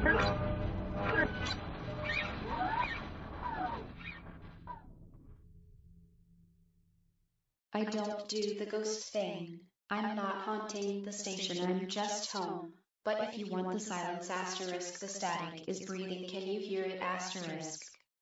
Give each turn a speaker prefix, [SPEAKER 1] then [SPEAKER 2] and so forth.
[SPEAKER 1] I don't do the ghost thing. I'm not haunting the station, I'm just home. But if you want the silence asterisk, the static is breathing, can you hear it asterisk?